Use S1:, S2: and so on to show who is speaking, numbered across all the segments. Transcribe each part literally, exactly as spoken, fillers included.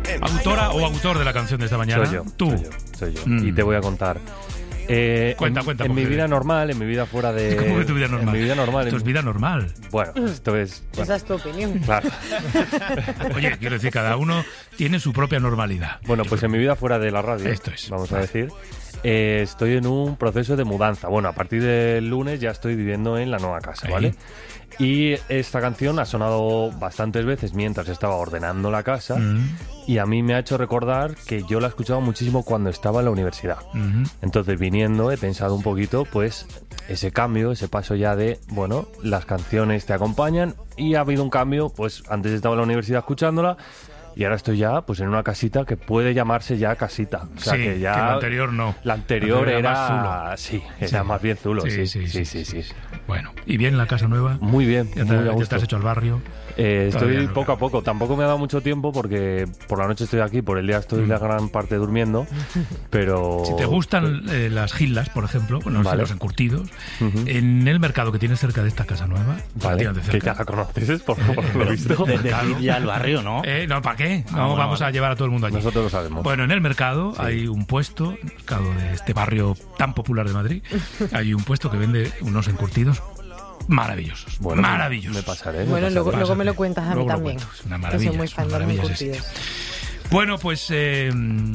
S1: ¿Autora o autor de la canción de esta mañana?
S2: Soy yo.
S1: Tú.
S2: Soy yo. Soy yo.
S1: Mm.
S2: Y te voy a contar. Eh,
S1: Cuenta,
S2: en,
S1: cuenta.
S2: En mi
S1: mujer.
S2: vida normal, en mi vida fuera de...
S1: ¿Cómo que tu vida normal?
S2: En mi vida normal.
S1: Esto
S2: en...
S1: es vida normal.
S2: Bueno, esto es... Bueno,
S3: Esa es tu opinión.
S2: claro.
S1: Oye, quiero decir, cada uno tiene su propia normalidad.
S2: Bueno, pues en mi vida fuera de la radio,
S1: Esto es.
S2: vamos a decir, eh, estoy en un proceso de mudanza. Bueno, a partir del lunes ya estoy viviendo en la nueva casa,
S1: Ahí.
S2: ¿vale? Y esta canción ha sonado bastantes veces mientras estaba ordenando la casa
S1: Mm.
S2: y a mí me ha hecho recordar que yo la he escuchado muchísimo cuando estaba en la universidad.
S1: Mm.
S2: Entonces, viniendo, he pensado un poquito, pues, ese cambio, ese paso ya de, bueno, las canciones te acompañan y ha habido un cambio, pues, antes estaba en la universidad escuchándola y ahora estoy ya, pues, en una casita que puede llamarse ya casita. O sea,
S1: Sí,
S2: que ya...
S1: que la anterior no.
S2: La anterior
S1: La anterior era
S2: era...
S1: más
S2: sí,
S1: Sí.
S2: era más bien zulo,
S1: Sí,
S2: sí,
S1: sí, sí, sí, sí. Bueno, ¿y bien la casa nueva?
S2: Muy bien,
S1: ¿Ya te,
S2: muy a
S1: ya te
S2: gusto.
S1: has hecho al barrio?
S2: Eh,
S1: Todavía
S2: estoy
S1: no,
S2: poco
S1: claro.
S2: a poco. Tampoco me ha dado mucho tiempo porque por la noche estoy aquí, por el día estoy
S1: Mm.
S2: la gran parte durmiendo, pero...
S1: Si te gustan eh, las gillas, por ejemplo, bueno,
S2: Vale.
S1: los encurtidos,
S2: Ujú.
S1: en el mercado que tienes cerca de esta casa nueva,
S2: Vale,
S1: relativamente
S2: que
S1: cerca.
S2: ya la conoces, por, por lo visto.
S4: De decir ya el barrio, ¿no?
S1: Eh, no, ¿para qué? No,
S4: Ah, bueno,
S1: vamos
S4: vale.
S1: a llevar a todo el mundo allí.
S2: Nosotros lo sabemos.
S1: Bueno, en el mercado
S2: Sí.
S1: hay un puesto, el mercado de este barrio tan popular de Madrid, hay un puesto que vende unos encurtidos maravillosos.
S2: Bueno,
S1: maravillosos.
S2: Me pasaré. me
S3: Bueno,
S2: pasaré.
S3: luego,
S1: Vas
S3: luego
S1: a
S3: me lo
S1: hacer.
S3: cuentas a mí
S1: Luego lo
S3: también.
S1: cuento. Es una
S3: Que
S1: maravilla.
S3: soy muy
S1: es
S3: fan
S1: una
S3: de los
S1: maravilla ese
S3: encurtidos.
S1: sitio. Bueno, pues... Eh,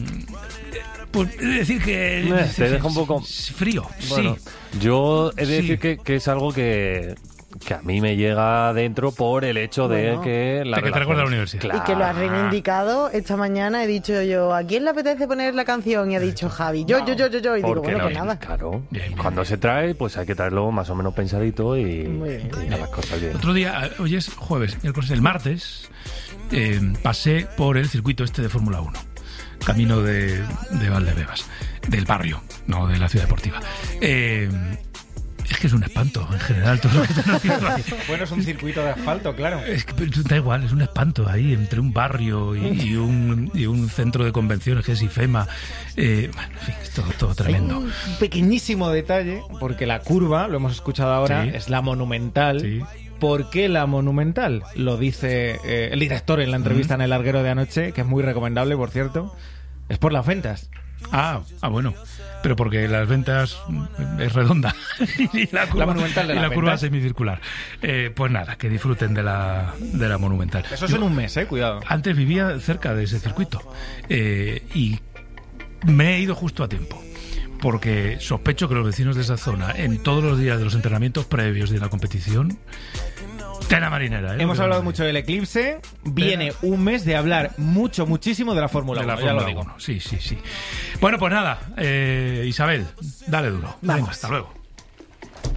S1: pues he de decir que...
S2: Eh, te deja un poco-
S1: es frío,
S2: Bueno,
S1: sí.
S2: yo he de
S1: Sí.
S2: decir que, que es algo que, que a mí me llega dentro por el hecho de
S3: Bueno.
S2: que la
S1: De que te
S2: relación-
S1: recuerda a la universidad.
S2: Claro.
S3: Y que lo has reivindicado esta mañana. He dicho yo, ¿a quién le apetece poner la canción? Y ha dicho Javi, yo, yo, yo, yo, yo. Y digo,
S2: Porque
S3: bueno,
S2: no,
S3: pues nada.
S2: claro,
S1: Bien, bien,
S2: cuando
S1: bien.
S2: se trae, pues hay que traerlo más o menos pensadito y,
S3: Muy bien.
S2: y a las cosas bien.
S1: Otro día, hoy es jueves, miércoles, el martes, eh, pasé por el circuito este de Fórmula uno, camino de, de Valdebebas, del barrio, no de la ciudad deportiva. Eh, es que es un espanto, en general, todo lo que están haciendo ahí.
S5: Bueno, es un circuito de asfalto, claro.
S1: Es que pero da igual, es un espanto ahí entre un barrio y, y un, y un centro de convenciones que es IFEMA. Eh, bueno, en fin, es todo, todo
S5: Hay
S1: tremendo.
S5: un pequeñísimo detalle, porque la curva, lo hemos escuchado ahora,
S1: Sí.
S5: es la monumental.
S1: Sí.
S5: ¿Por qué la monumental? Lo dice eh, el director en la entrevista en El Larguero de anoche, que es muy recomendable, por cierto. Es por las ventas.
S1: Ah, ah, bueno. Pero porque las ventas mm, es redonda y la curva,
S5: La monumental de
S1: y
S5: las
S1: la curva
S5: ventas.
S1: semicircular. Eh, pues nada, que disfruten de la, de la monumental.
S5: Eso es
S1: Yo
S5: en un mes, eh, cuidado.
S1: antes vivía cerca de ese circuito eh, y me he ido justo a tiempo. Porque sospecho que los vecinos de esa zona, en todos los días de los entrenamientos previos de la competición, tela marinera. ¿eh?
S5: Hemos
S1: Lo que
S5: hablado
S1: van a
S5: mucho del eclipse. Viene un mes de hablar mucho, muchísimo de la Fórmula
S1: de la
S5: uno, ya lo
S1: Fórmula
S5: digo.
S1: uno. Sí, sí, sí. Bueno, pues nada, eh, Isabel, dale duro. Venga,
S3: Vamos.
S1: hasta luego.